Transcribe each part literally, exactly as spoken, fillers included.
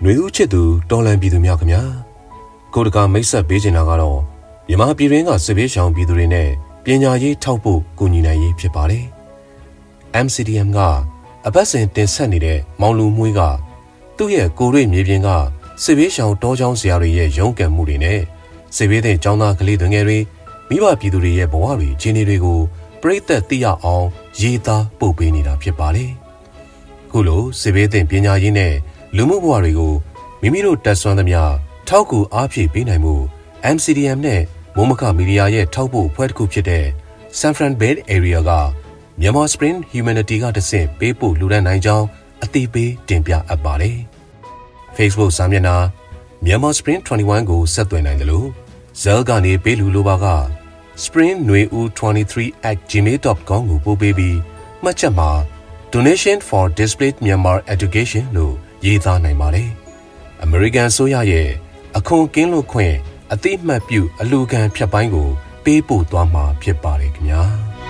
နှွေဦးချစ်သူတော်လန်ပြည်သူများခင်ဗျာကိုတကာမိတ်ဆက်ပေးချင်တာကတော့မြန်မာပြည်တွင်းကစစ်ဘေးရှောင်ပြည်သူတွေနဲ့ပညာရေးထောက်ဖို့ကူညီနိုင်ရေးဖြစ်ပါတယ် M C D M ကအပတ်စဉ်တင်ဆက်နေတဲ့မောင်လူမွေးကသူ့ရဲ့ကိုရိမြေပြင်ကစစ်ဘေးရှောင်တောချောင်းဆရာတွေရဲ့ရုန်းကန်မှုတွေနဲ့စစ်ဘေးတဲ့ចောင်းသားကလေးတွေငယ်တွေမိဘပြည်သူတွေရဲ့ဘဝတွေခြေနေတွေကိုပြိသက်သိရအောင်ရေးသားပို့ပေးနေတာဖြစ်ပါတယ်ခုလိုစစ်ဘေးတဲ့ပညာရေးနဲ့လူမှုဘဝတွေကိုမိမိတို့တက်ဆွမ်းသမျှထောက်ကူအားဖြည့်ပေးနိုင်မှု M C D M နဲ့မိုးမခမီဒီယာရဲ့ထောက်ပို့ဖွဲ့တစ်ခုဖြစ်တဲ့ San Fran Bay Area ကMyanmar Spring Humanity ကတဆင့်ပေးပို့လူဒန်းနိုင်ကြောင်းအသိပေးတင်ပြအပ်ပါတယ်။ Facebook စာမျက်နှာ Myanmar Spring ၂၁ကိုဆက်သွယ်နိုင်တယ်လို့ Zell ကနေပေးလူလိုပါက spring nui u twenty-three at gmail dot com ကိုပို့ပေးပြီးမှတ်ချက်မှာ Donation for Displaced Myanmar Education လို့ရေးသားနိုင်ပါတယ်။ American ဆိုရရဲ့အခွန်ကင်းလို့ခွင့်အတိအမှတ်ပြုအလူခံဖြတ်ပိုင်းကိုပေးပို့သွားမှာဖြစ်ပါတယ်ခင်ဗျာ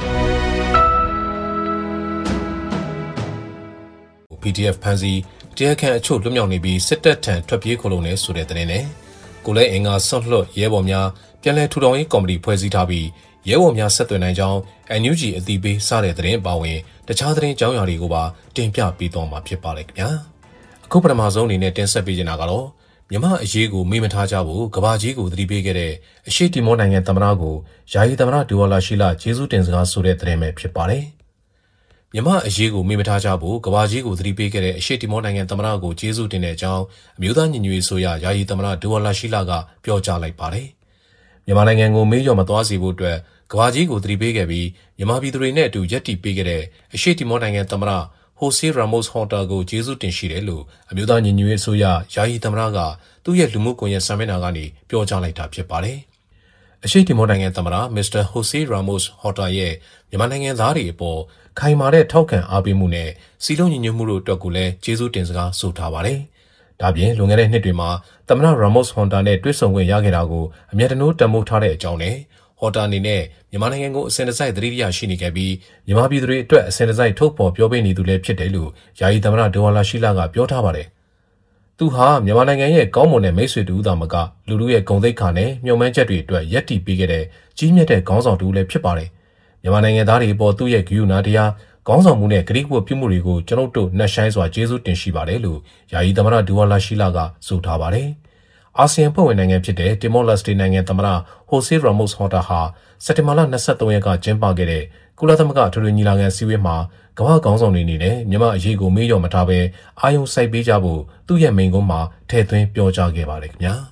။ P D F ဖန်စီတရားခံအချို့လွတ်မြောက်နေပြီးစစ်တပ်ထံထွက်ပြေးခိုလုံနေဆိုတဲ့သတင်းနဲ့ကိုလည်းအင်္ဂါဆွန့်လွတ်ရဲဘော်များပြန်လည်ထူထောင်ရေးကော်မတီဖွဲ့စည်းထားပြီးရဲဘော်များဆက်သွယ်နိုင်ကြောင်း N U G အသိပေးစတဲ့သတင်းအပါအဝင်တခြားသတင်းကြောင်းရာတွေကိုပါတင်ပြပေးသွားမှာဖြစ်ပါတယ်ခင်ဗျာအခုပထမဆုံးအနေနဲ့တင်ဆက်ပေးချင်တာကတော့မြန်မာအရေးကိုမေ့မထားကြဖို့ကဘာကြီးကိုသတိပေးခဲ့တဲ့အရှေ့တီမောနိုင်ငံသမ္မတကိုယာယီသမ္မတဒူဝါလာရှိလာကျေးဇူးတင်စကားဆိုတဲ့သတင်းပဲဖြစ်ပါတယ်မြန်မာအရေးကိုမေ့မထားကြဖို့ကဘာကြီးကိုသတိပေးခဲ့တဲ့အရှေ့တီမောနိုင်ငံသမ္မတကိုကျေးဇူးတင်တဲ့အကြောင်းအမျိုးသားညီညွတ်ရေးဆိုရယာယီသမ္မတဒူဝါလာရှိလာကပြောကြားလိုက်ပါတယ်မြန်မာနိုင်ငံကိုမေ့လျော့မသွားစေဖို့အတွက်ကဘာကြီးကိုသတိပေးခဲ့ပြီးမြန်မာပြည်သူတွေနဲ့အတူရပ်တည်ပေးခဲ့တဲ့အရှေ့တီမောနိုင်ငံသမ္မတဟိုဆေးရာမို့စ်ဟော်တာကိုကျေးဇူးတင်ရှိတယ်လို့အမျိုးသားညီညွတ်ရေးအစိုးရယာယီသမ္မတကသူ့ရဲ့လူမှုကွန်ရက်စာမျက်နှာကနေပြောကြားလိုက်တာဖြစ်ပါတယ်။အရှေ့တီမောနိုင်ငံသမ္မတမစ္စတာဟိုဆေးရာမို့စ်ဟော်တာရဲ့မြန်မာနိုင်ငံသားတွေအပေါ်ခိုင်မာတဲ့ထောက်ခံအားပေးမှုနဲ့စီလုံးညီညွတ်မှုတို့အတွက်ကိုလည်းကျေးဇူးတင်စကားဆိုထားပါတယ်။ဒါပြင်လွန်ခဲ့တဲ့နှစ်တွေမှာသမ္မတရာမို့စ်ဟော်တာနဲ့တွေ့ဆုံခွင့်ရခဲ့တာကိုအမြဲတမ်းတန်ဖိုးထားတဲ့အကြောင်းနဲ့ဟော်တာအနေနဲ့မြန်မာနိုင်ငံကိုအစဉ်တစိုက်သတိရရှိနေခဲ့ပြီးမြန်မာပြည်သူတွေအတွက်အစဉ်တစိုက်ထုတ်ဖော်ပြောပေးနေသူလည်းဖြစ်တယ်လို့ယာယီသမ္မတဒူဝါလာရှိလာကပြောထားပါတယ်။သူဟာမြန်မာနိုင်ငံရဲ့ကောင်းမွန်တဲ့မိတ်ဆွေတူသာမကလူလူရဲ့ဂုဏ်သိက္ခာနဲ့မျှော်မှန်းချက်တွေအတွက်ယက်တီပေးခဲ့တဲ့ကြီးမြတ်တဲ့ခေါင်းဆောင်တူလည်းဖြစ်ပါတယ်။မြန်မာနိုင်ငံသားတွေအပေါ်သူ့ရဲ့ဂရုဏာတရားခေါင်းဆောင်မှုနဲ့ဂရိကဝတ်ပြုမှုတွေကိုကျွန်ုပ်တို့နှက်ဆိုင်စွာကျေးဇူးတင်ရှိပါတယ်လို့ယာယီသမ္မတဒူဝါလာရှိလာကဆိုထားပါတယ်။အာဆီယံဖွဲ့ဝင်နိုင်ငံဖြစ်တဲ့တီမောလက်စတေနိုင်ငံသမ္မတဟိုဆေးရာမို့စ်ဟော်တာဟာစက်တင်ဘာလ၂၃ရက်ကကျင်းပခဲ့တဲ့ကုလသမဂ္ဂထွေထွေညီလာခံစည်းဝေးမှာကမ္ဘာခေါင်းဆောင်တွေအနေနဲ့မြန်မာအရေးကိုမေ့လျော့မထားဘဲအာရုံစိုက်ပေးကြဖို့သူ့ရဲ့မိန့်ခွန်းမှာထည့်သွင်းပြောကြားခဲ့ပါတယ်ခင်ဗျာ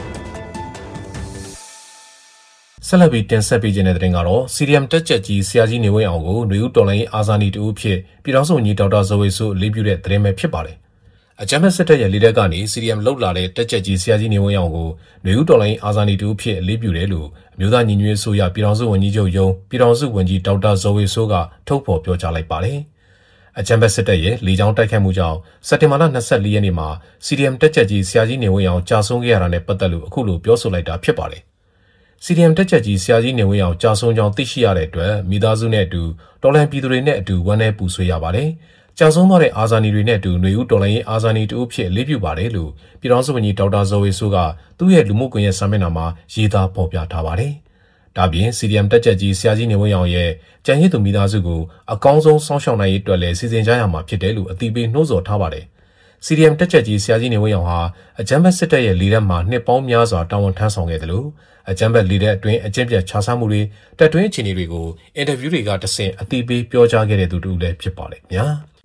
ဆက်လက်ပြီးတင်ဆက်ပေးခြင်းတဲ့တင်ကတော့ C D M တက်ချက်ကြီးဆရာကြီးနေဝင်းအောင်ကိုຫນွေဦးတော်လိုင်းအာဇာနည်တူဖြစ်ပြည်တော်စုဝန်ကြီးဒေါက်တာဇော်ဝေဆိုးအလေးပြုတဲ့သတင်းပဲဖြစ်ပါတယ်အကြမ်းဖက်စစ်တပ်ရဲ့လေတပ်ကနေ C D M လောက်လာတဲ့တက်ချက်ကြီးဆရာကြီးနေဝင်းအောင်ကိုຫນွေဦးတော်လိုင်းအာဇာနည်တူဖြစ်အလေးပြုတယ်လို့အမျိုးသားညီညွတ်ရေးအစိုးရပြည်တော်စုဝန်ကြီးချုပ်ယုံပြည်တော်စုဝန်ကြီးဒေါက်တာဇော်ဝေဆိုးကထုတ်ဖော်ပြောကြားလိုက်ပါတယ်အကြမ်းဖက်စစ်တပ်ရဲ့လေကြောင်းတိုက်ခိုက်မှုကြောင့်စက်တင်ဘာလ၂၄ရက်နေ့မှာ C D M တက်ချက်ကြီးဆရာကြီးနေဝင်းအောင်ကြာဆုံးခဲ့ရတာနဲ့ပတ်သက်လို့အခုလိုပြောဆိုလိုက်တာဖြစ်ပါတယ်C D M တက်ချက်ကြီးဆရာကြီးနေဝင်းအောင်ကြာဆုံးကြောင်းသိရှိရတဲ့အတွက်မိသားစုနဲ့အတူတော်လှန်ပြည်သူတွေနဲ့အတူဝမ်းနည်းပူဆွေးရပါတယ်ကြာဆုံးသွားတဲ့အာဇာနည်တွေနဲ့အတူຫນွေဦးတော်လိုင်းရေးအာဇာနည်တူဖြစ်လေးပြုပါတယ်လို့ပြည်တော်စုဝန်ကြီးဒေါက်တာဇော်ဝေဆိုးကသူ့ရဲ့လူမှုကွန်ရက်စာမျက်နှာမှာရေးသားဖော်ပြထားပါတယ်။ဒါပြင် C D M တက်ချက်ကြီးဆရာကြီးနေဝင်းအောင်ရဲ့ကြံရည်သူမိသားစုကိုအကောင်းဆုံးစောင့်ရှောက်နိုင်ရေးအတွက်လည်းစီစဉ်ကြရမှာဖြစ်တယ်လို့အသိပေးနှိုးဆော်ထားပါတယ်။ C D M တက်ချက်ကြီးဆရာကြီးနေဝင်းအောင်ဟာအကြမ်းဖက်စစ်တပ်ရဲ့လေတပ်မှာနှစ်ပေါင်းများစွာတာဝန်ထမ်းဆောင်ခဲ့တယ်လို့အကြမ်းဖက်လေတပ်အတွင်းအကျင့်ပြတ်ခြားဆမှုတွေတပ်တွင်းအခြေအနေတွေကိုအင်တာဗျူးတွေကတဆင့်အသိပေးပြောကြားခဲ့တဲ့သူတူလည်းဖြစ်ပါတယ်ခင်ဗျာ။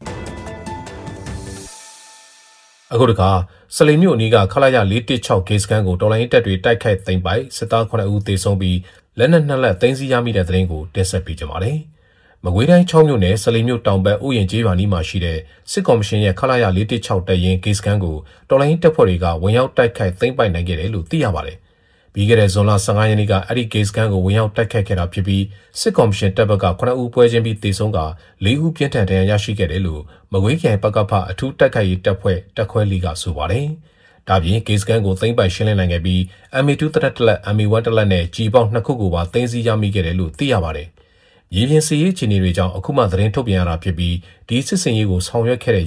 အခုတခါစလိမ်မြို့အနီးကခလာရ၄၁၆ဂိတ်စခန်းကိုတော်လိုင်းတပ်တွေတိုက်ခိုက်သိမ်းပိုက်စစ်သားခုနှစ်ဦးသေဆုံးပြီးလက်နက်နှစ်လက်သိမ်းဆည်းရမိတဲ့သတင်းကိုတင်ဆက်ပေးကြပါမယ်။မကွေးတိုင်း၆မြို့နယ်စလိမ်မြို့တောင်ဘက်ဥယျာဉ်ကျေးရွာနီးမှာရှိတဲ့စစ်ကော်မရှင်ရဲ့ခလာရ၄၁၆တပ်ရင်းဂိတ်စခန်းကိုတော်လိုင်းတပ်ဖွဲ့တွေကဝင်ရောက်တိုက်ခိုက်သိမ်းပိုက်နိုင်ခဲ့တယ်လို့သိရပါတယ်။ပြီးခဲ့တဲ့ဇွန်လ၁၅ရက်နေ့ကအဲ့ဒီဂိတ်စခန်းကိုဝင်ရောက်တိုက်ခိုက်ခဲ့တာဖြစ်ပြီးစစ်ကော်မရှင်တပ်ဘက်ကခုနှစ်ဦးပွဲချင်းပြီးသေဆုံးက၄ဦးပြင်းထန်ဒဏ်ရာရရှိခဲ့တယ်လို့မကွေးခရိုင်ပကဖအထူးတိုက်ခိုက်ရေးတပ်ဖွဲ့တပ်ခွဲလီကဆိုပါတယ်။ဒါပြင်ဂိတ်စခန်းကိုသိမ်းပိုက်ရှင်းလင်းနိုင်ခဲ့ပြီး M A 2 တရက်တလက် M A 1 တလက်နဲ့ကြီးပေါင်းနှစ်ခုကိုပါသိမ်းဆည်းရမိခဲ့တယ်လို့သိရပါတယ်။မြေပြင်စစ်ရေးအခြေအနေတွေကြောင့်အခုမှသတင်းထုတ်ပြန်ရတာဖြစ်ပြီးဒီစစ်စင်ရေးကိုဆောင်ရွက်ခဲ့တဲ့